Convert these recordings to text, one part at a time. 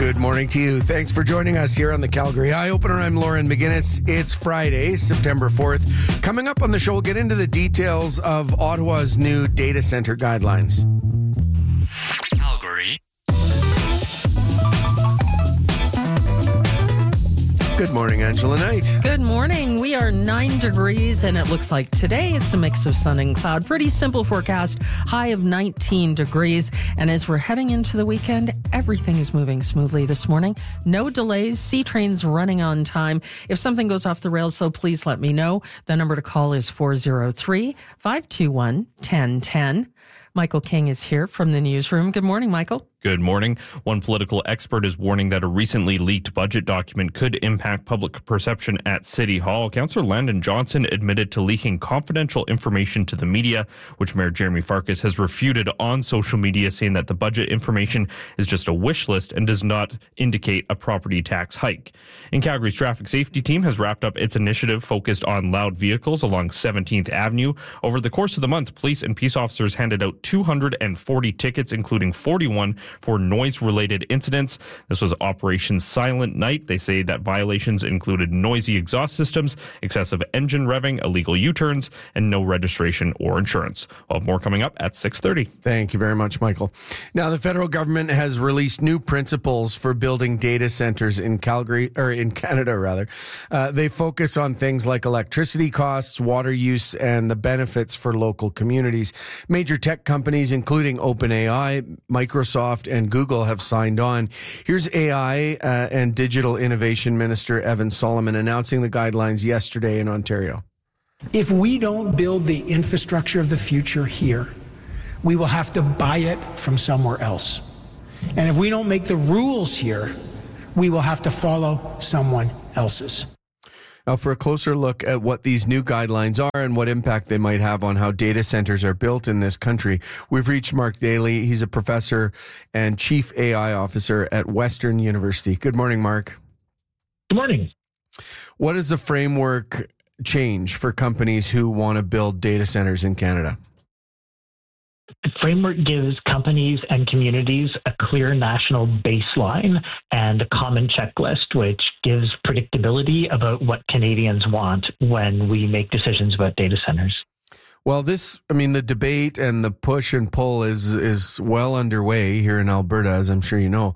Good morning to you. Thanks for joining us here on the Calgary Eye Opener. I'm Lauren McGinnis. It's Friday, September 4th. Coming up on the show, we'll get into the details of Ottawa's new data center guidelines. Calgary. Good morning, Angela Knight. Good morning. We are 9 degrees, and it looks like today it's a mix of sun and cloud. Pretty simple forecast, high of 19 degrees. And as we're heading into the weekend, everything is moving smoothly this morning. No delays, C trains running on time. If something goes off the rails, so please let me know. The number to call is 403-521-1010. Michael King is here from the newsroom. Good morning, Michael. Good morning. One political expert is warning that a recently leaked budget document could impact public perception at City Hall. Councillor Landon Johnson admitted to leaking confidential information to the media, which Mayor Jeremy Farkas has refuted on social media, saying that the budget information is just a wish list and does not indicate a property tax hike. In Calgary's traffic safety team has wrapped up its initiative focused on loud vehicles along 17th Avenue. Over the course of the month, police and peace officers handed out 240 tickets, including 41 for noise-related incidents. This was Operation Silent Night. They say that violations included noisy exhaust systems, excessive engine revving, illegal U-turns, and no registration or insurance. We'll have more coming up at 6:30. Thank you very much, Michael. Now, the federal government has released new principles for building data centers in Calgary, or in Canada, rather. They focus on things like electricity costs, water use, and the benefits for local communities. Major tech companies, including OpenAI, Microsoft, and Google have signed on. Here's AI and Digital Innovation Minister Evan Solomon announcing the guidelines yesterday in Ontario. If we don't build the infrastructure of the future here, we will have to buy it from somewhere else. And if we don't make the rules here, we will have to follow someone else's. Now, for a closer look at what these new guidelines are and what impact they might have on how data centers are built in this country, we've reached Mark Daly. He's a professor and chief AI officer at Western University. Good morning, Mark. Good morning. What does the framework change for companies who want to build data centers in Canada? The framework gives companies and communities a clear national baseline and a common checklist, which gives predictability about what Canadians want when we make decisions about data centers. Well, the debate and the push and pull is well underway here in Alberta, as I'm sure you know.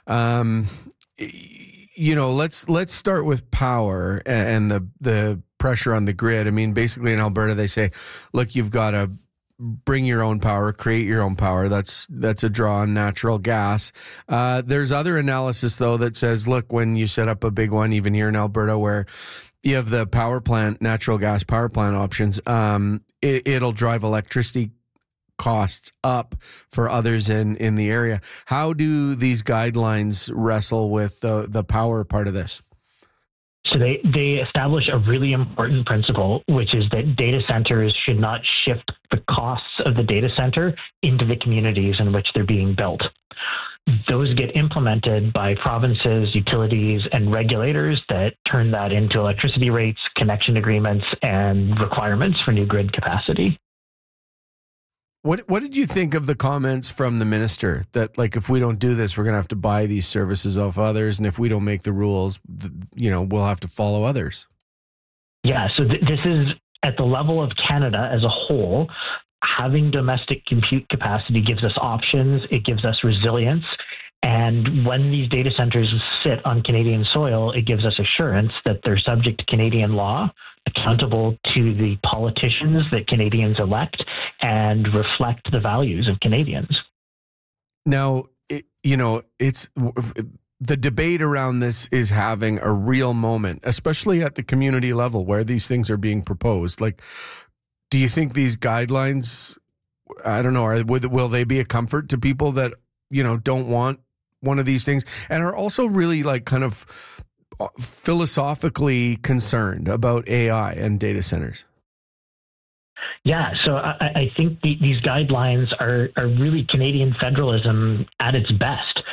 Let's start with power and the pressure on the grid. I mean, basically in Alberta, they say, look, you've got to bring your own power, create your own power. That's a draw on natural gas. There's other analysis, though, that says, look, when you set up a big one, even here in Alberta, where you have the power plant, natural gas power plant options, it'll drive electricity costs up for others in the area. How do these guidelines wrestle with the power part of this? So they establish a really important principle, which is that data centers should not shift the costs of the data center into the communities in which they're being built. Those get implemented by provinces, utilities, and regulators that turn that into electricity rates, connection agreements, and requirements for new grid capacity. What did you think of the comments from the minister that, like, if we don't do this, we're going to have to buy these services off others, and if we don't make the rules, we'll have to follow others? Yeah, so this is at the level of Canada as a whole. Having domestic compute capacity gives us options. It gives us resilience. And when these data centers sit on Canadian soil, it gives us assurance that they're subject to Canadian law, accountable to the politicians that Canadians elect, and reflect the values of Canadians. Now, it's the debate around this is having a real moment, especially at the community level where these things are being proposed. Like, do you think these guidelines, I don't know, will they be a comfort to people that, don't want one of these things and are also really like kind of philosophically concerned about AI and data centers? Yeah, so I think these guidelines are really Canadian federalism at its best.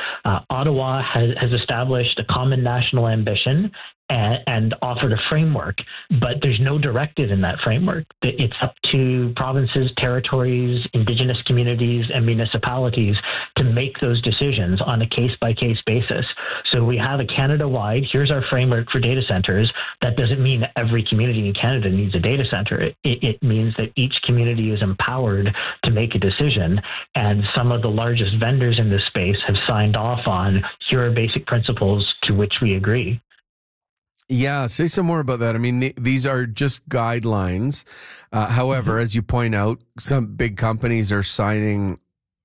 Ottawa has established a common national ambition and offered a framework, but there's no directive in that framework. It's up to provinces, territories, Indigenous communities, and municipalities to make those decisions on a case-by-case basis. So we have a Canada-wide, here's our framework for data centers. That doesn't mean that every community in Canada needs a data center. It means that each community is empowered to make a decision, and some of the largest vendors in this space have signed off on, here are basic principles to which we agree. Yeah, say some more about that. I mean, these are just guidelines. However, as you point out, some big companies are signing,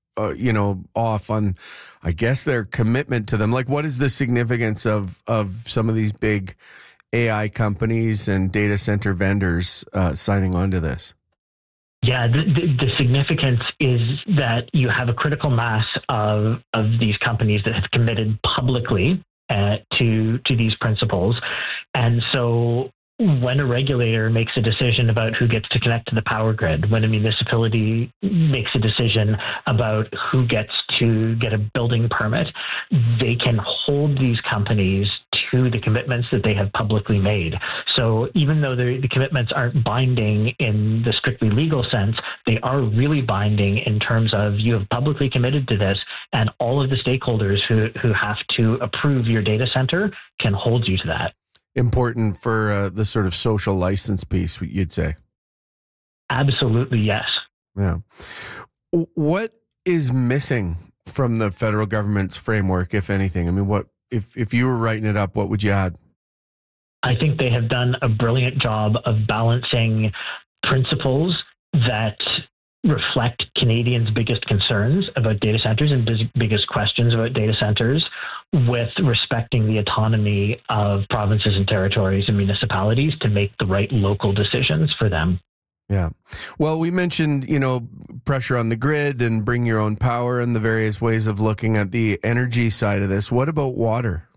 off on, I guess, their commitment to them. Like, what is the significance of some of these big AI companies and data center vendors signing on to this? Yeah, the significance is that you have a critical mass of these companies that have committed publicly to these principles. And so when a regulator makes a decision about who gets to connect to the power grid, when a municipality makes a decision about who gets to get a building permit, they can hold these companies to the commitments that they have publicly made. So even though the commitments aren't binding in the strictly legal sense, they are really binding in terms of you have publicly committed to this, and all of the stakeholders who have to approve your data center can hold you to that. Important for the sort of social license piece, you'd say. Absolutely, yes. Yeah. What is missing from the federal government's framework, if anything? I mean, what if you were writing it up, what would you add? I think they have done a brilliant job of balancing principles that reflect Canadians' biggest concerns about data centers and biggest questions about data centers, with respecting the autonomy of provinces and territories and municipalities to make the right local decisions for them. Yeah. Well, we mentioned, pressure on the grid and bring your own power and the various ways of looking at the energy side of this. What about water?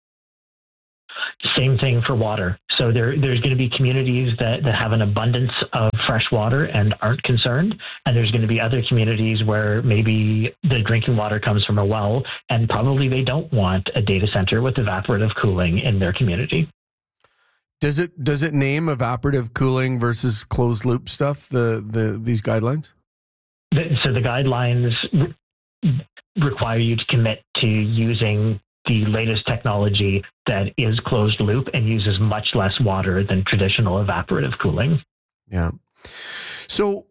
Same thing for water. So there's going to be communities that have an abundance of fresh water and aren't concerned. And there's going to be other communities where maybe the drinking water comes from a well, and probably they don't want a data center with evaporative cooling in their community. Does it name evaporative cooling versus closed loop stuff, these guidelines? So the guidelines require you to commit to using the latest technology that is closed loop and uses much less water than traditional evaporative cooling. Yeah. So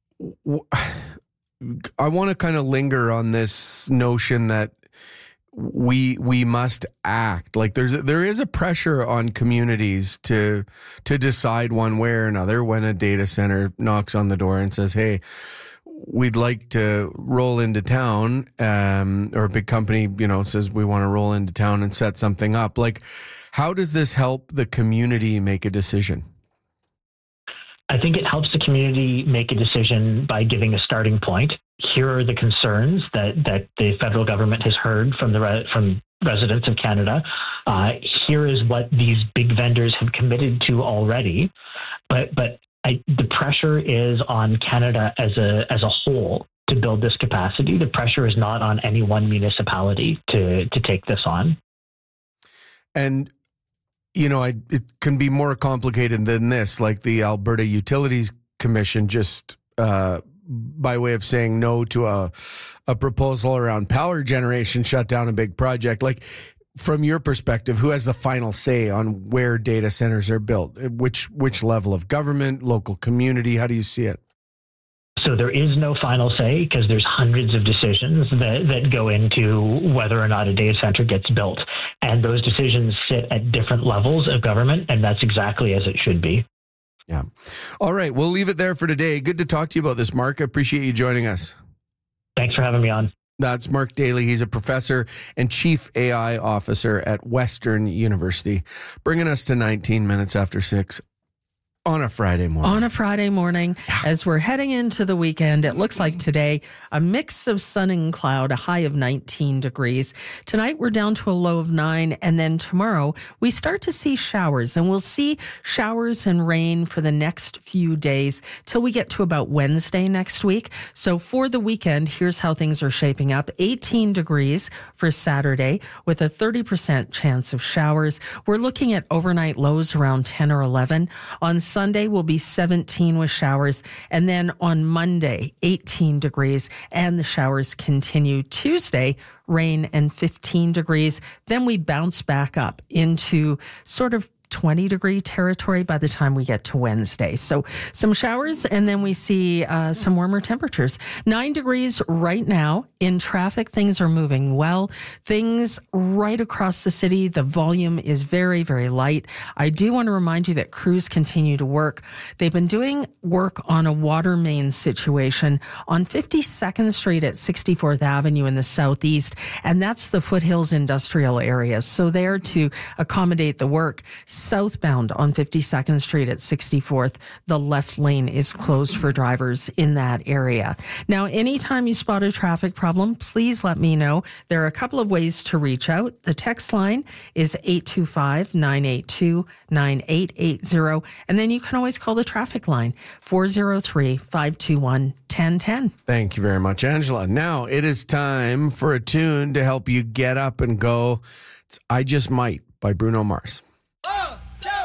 I want to kind of linger on this notion that we must act. Like there is a pressure on communities to decide one way or another when a data center knocks on the door and says, hey, we'd like to roll into town, or a big company, says we want to roll into town and set something up. Like, how does this help the community make a decision? I think it helps the community make a decision by giving a starting point. Here are the concerns that the federal government has heard from from residents of Canada. Here is what these big vendors have committed to already, but the pressure is on Canada as a whole to build this capacity. The pressure is not on any one municipality to take this on. And, it can be more complicated than this. Like the Alberta Utilities Commission just, by way of saying no to a proposal around power generation, shut down a big project. Like, from your perspective, who has the final say on where data centers are built? Which level of government, local community? How do you see it? So there is no final say because there's hundreds of decisions that go into whether or not a data center gets built. And those decisions sit at different levels of government, and that's exactly as it should be. Yeah. All right. We'll leave it there for today. Good to talk to you about this, Mark. I appreciate you joining us. Thanks for having me on. That's Mark Daly. He's a professor and chief AI officer at Western University, bringing us to 19 minutes after 6. On a Friday morning. On a Friday morning, as we're heading into the weekend, it looks like today a mix of sun and cloud, a high of 19 degrees. Tonight, we're down to a low of 9. And then tomorrow, we start to see showers. And we'll see showers and rain for the next few days till we get to about Wednesday next week. So for the weekend, here's how things are shaping up. 18 degrees for Saturday with a 30% chance of showers. We're looking at overnight lows around 10 or 11. On Sunday will be 17 with showers. And then on Monday, 18 degrees and the showers continue. Tuesday, rain and 15 degrees. Then we bounce back up into sort of 20-degree territory by the time we get to Wednesday. So some showers, and then we see some warmer temperatures. 9 degrees right now. In traffic, things are moving well. Things right across the city, the volume is very, very light. I do want to remind you that crews continue to work. They've been doing work on a water main situation on 52nd Street at 64th Avenue in the southeast, and that's the Foothills Industrial area. So there to accommodate the work. Southbound on 52nd Street at 64th, the left lane is closed for drivers in that area. Now, anytime you spot a traffic problem, please let me know. There are a couple of ways to reach out. The text line is 825-982-9880. And then you can always call the traffic line, 403-521-1010. Thank you very much, Angela. Now it is time for a tune to help you get up and go. It's I Just Might by Bruno Mars.